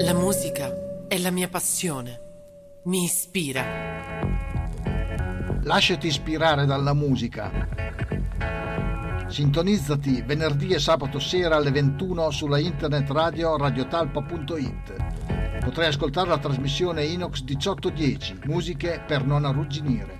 La musica è la mia passione. Mi ispira. Lasciati ispirare dalla musica. Sintonizzati venerdì e sabato sera alle 21 sulla internet radio radiotalpa.it. Potrai ascoltare la trasmissione Inox 1810, musiche per non arrugginire.